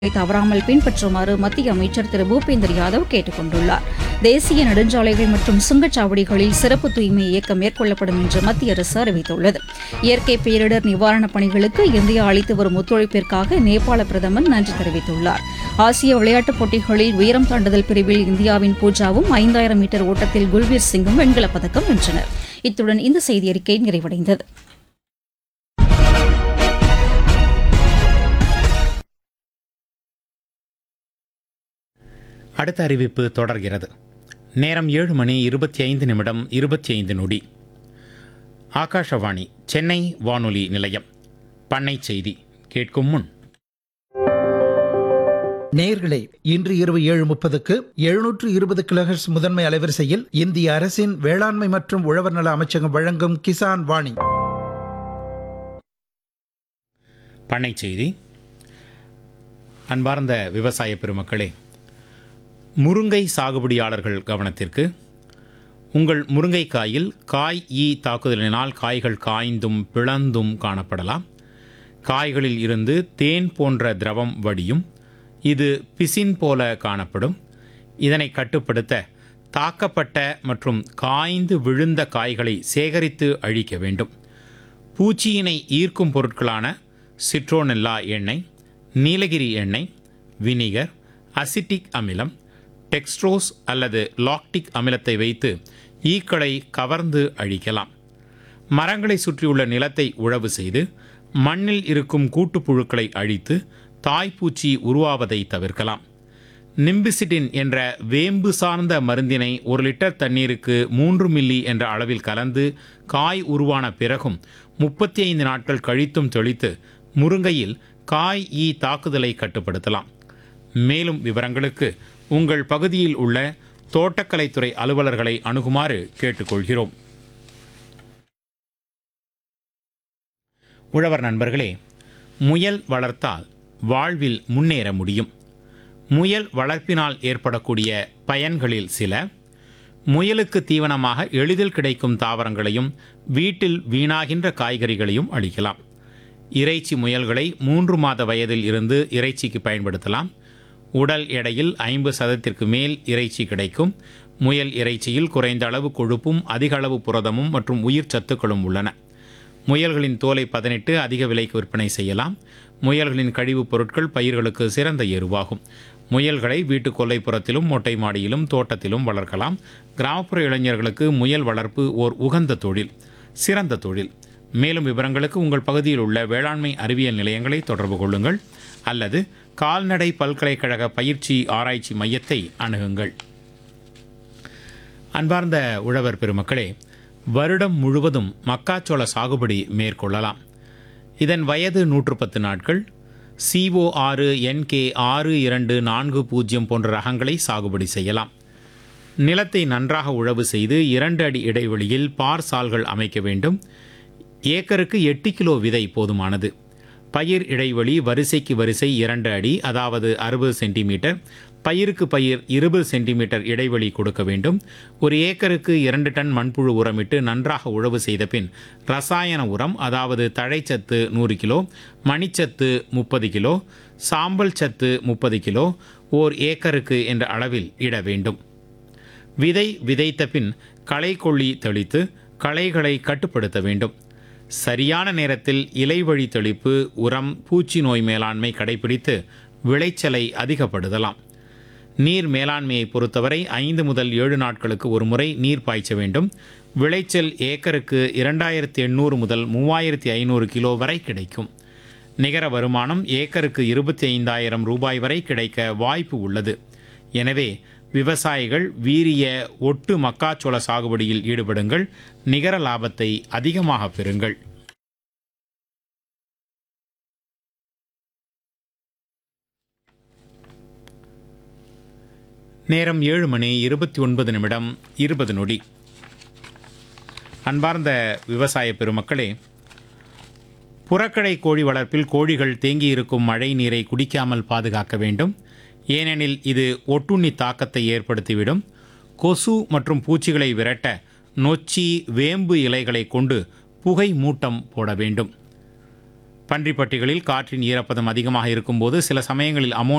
தவறாமல் பின்பற்றுமாறு மத்திய அமைச்சர் திரு பூபேந்தர் யாதவ் கேட்டுக் கொண்டுள்ளார். தேசிய நெடுஞ்சாலைகள் மற்றும் சுங்கச்சாவடிகளில் சிறப்பு தூய்மை இயக்கம் மேற்கொள்ளப்படும் என்று மத்திய அரசு அறிவித்துள்ளது. இயற்கை பேரிடர் நிவாரணப் பணிகளுக்கு இந்தியா அளித்து வரும் ஒத்துழைப்பிற்காக நேபாள பிரதமர் நன்றி தெரிவித்துள்ளார். ஆசிய விளையாட்டுப் போட்டிகளில் உயரம் தாண்டுதல் பிரிவில் இந்தியாவின் பூஜாவும் 5000 மீட்டர் ஓட்டத்தில் குல்பீர் சிங்கும் வெண்கலப் பதக்கம் வென்றனர். இத்துடன் இந்த செய்தியறிக்கை நிறைவடைந்தது. அடுத்த அறிவிப்பு தொடர்கிறது. நேரம் 7:25 ஆகாஷவாணி சென்னை வானொலி நிலையம். பண்ணை செய்தி கேட்கும் முன் நேயர்களே, இன்று இரவு 7:30க்கு 720 கிலோஹெர்ட்ஸ் முதன்மை அலைவரிசையில் இந்திய அரசின் வேளாண்மை மற்றும் உழவர் நல அமைச்சகம் வழங்கும் கிசான் வாணி. பண்ணை செய்தி. அன்பார்ந்த விவசாய பெருமக்களே, முருங்கை சாகுபடியாளர்கள் கவனத்திற்கு. உங்கள் முருங்கைக்காயில் காய் ஈ தாக்குதலினால் காய்கள் காய்ந்தும் பிளந்தும் காணப்படலாம். காய்களில் இருந்து தேன் போன்ற திரவம் வடியும். இது பிசின் போல காணப்படும். இதனை கட்டுப்படுத்த தாக்கப்பட்ட மற்றும் காய்ந்து விழுந்த காய்களை சேகரித்து அழிக்க வேண்டும். பூச்சியினை ஈர்க்கும் பொருட்களான சிட்ரோனெல்லா எண்ணெய், நீலகிரி எண்ணெய், வினிகர், அசிட்டிக் அமிலம், டெக்ஸ்ட்ரோஸ் அல்லது லாக்டிக் அமிலத்தை வைத்து ஈக்களை கவர்ந்து அழிக்கலாம். மரங்களை சுற்றியுள்ள நிலத்தை உழவு செய்து மண்ணில் இருக்கும் கூட்டுப்புழுக்களை அழித்து தாய்ப்பூச்சி உருவாவதை தவிர்க்கலாம். நிம்பிசிடின் என்ற வேம்பு சார்ந்த மருந்தினை 1 லிட்டர் தண்ணீருக்கு 3 மில்லி என்ற அளவில் கலந்து காய் உருவான பிறகும் 35 நாட்கள் கழித்தும் தெளித்து முருங்கையில் காய் ஈ தாக்குதலை கட்டுப்படுத்தலாம். மேலும் விவரங்களுக்கு உங்கள் பகுதியில் உள்ள தோட்டக்கலைத்துறை அலுவலர்களை அணுகுமாறு கேட்டுக்கொள்கிறோம். உழவர் நண்பர்களே, முயல் வளர்த்தால் வாழ்வில் முன்னேற முடியும். முயல் வளர்ப்பினால் ஏற்படக்கூடிய பயன்களில் சில: முயலுக்கு தீவனமாக எளிதில் கிடைக்கும் தாவரங்களையும் வீட்டில் வீணாகின்ற காய்கறிகளையும் அளிக்கலாம். இறைச்சி முயல்களை 3 மாத வயதில் இருந்து இறைச்சிக்கு பயன்படுத்தலாம். உடல் எடையில் 50% மேல் இறைச்சி கிடைக்கும். முயல் இறைச்சியில் குறைந்த அளவு கொழுப்பும் அதிக அளவு புரதமும் மற்றும் உயிர் சத்துக்களும் உள்ளன. முயல்களின் தோலை பதனிட்டு அதிக விலைக்கு விற்பனை செய்யலாம். முயல்களின் கழிவுப் பொருட்கள் பயிர்களுக்கு சிறந்த எருவாகும். முயல்களை வீட்டு கொல்லைப்புறத்திலும் மொட்டை மாடியிலும் தோட்டத்திலும் வளர்க்கலாம். கிராமப்புற இளைஞர்களுக்கு முயல் வளர்ப்பு ஓர் உகந்த தொழில், சிறந்த தொழில். மேலும் விவரங்களுக்கு உங்கள் பகுதியில் உள்ள வேளாண்மை அறிவியல் நிலையங்களை தொடர்பு கொள்ளுங்கள் அல்லது கால்நடை பல்கலைக்கழக பயிற்சி ஆராய்ச்சி மையத்தை அணுகுங்கள். அன்பார்ந்த உழவர் பெருமக்களே, வருடம் முழுவதும் மக்காச்சோள சாகுபடி மேற்கொள்ளலாம். இதன் வயது 110 நாட்கள். CO6, NK 6240 போன்ற ரகங்களை சாகுபடி செய்யலாம். நிலத்தை நன்றாக உழவு செய்து 2 அடி இடைவெளியில் பார் சால்கள் அமைக்க வேண்டும். ஏக்கருக்கு 8 கிலோ விதை போதுமானது. பயிர் இடைவெளி வரிசைக்கு வரிசை 2 அடி, அதாவது 60 சென்டிமீட்டர். பயிருக்கு பயிர் 20 சென்டிமீட்டர் இடைவெளி கொடுக்க வேண்டும். ஒரு ஏக்கருக்கு 2 டன் மண்புழு உரமிட்டு நன்றாக உழவு செய்த பின் ரசாயன உரம், அதாவது தழைச்சத்து 100 கிலோ, மணிச்சத்து 30 கிலோ, சாம்பல் சத்து 30 கிலோ ஓர் ஏக்கருக்கு என்ற அளவில் இட வேண்டும். விதை விதைத்த பின் களை கொல்லி தெளித்து களைகளை கட்டுப்படுத்த வேண்டும். சரியான நேரத்தில் இலைவழி தெளிப்பு, உரம், பூச்சி நோய் மேலாண்மை கடைபிடித்து விளைச்சலை அதிகப்படுத்தலாம். நீர் மேலாண்மையை பொறுத்தவரை 5 முதல் 7 நாட்களுக்கு ஒரு முறை நீர் பாய்ச்ச வேண்டும். விளைச்சல் ஏக்கருக்கு 2800 முதல் 3500 கிலோ வரை கிடைக்கும். நிகர வருமானம் ஏக்கருக்கு 25,000 ரூபாய் வரை கிடைக்க வாய்ப்பு உள்ளது. எனவே விவசாயிகள் வீரிய ஒட்டு மக்காச்சோள சாகுபடியில் ஈடுபடுங்கள். நிகர லாபத்தை அதிகமாக பெறுங்கள். நேரம் 7:29 அன்பார்ந்த விவசாய பெருமக்களே, புறக்கடை கோழி வளர்ப்பில் கோழிகள் தேங்கியிருக்கும் மழை நீரை குடிக்காமல் பாதுகாக்க வேண்டும். ஏனெனில் இது ஒட்டுண்ணி தாக்கத்தை ஏற்படுத்திவிடும். கொசு மற்றும் பூச்சிகளை விரட்ட நொச்சி, வேம்பு இலைகளை கொண்டு புகை மூட்டம் போட வேண்டும். பன்றிப்பட்டிகளில் காற்றின் ஈரப்பதம் அதிகமாக இருக்கும்போது சில சமயங்களில்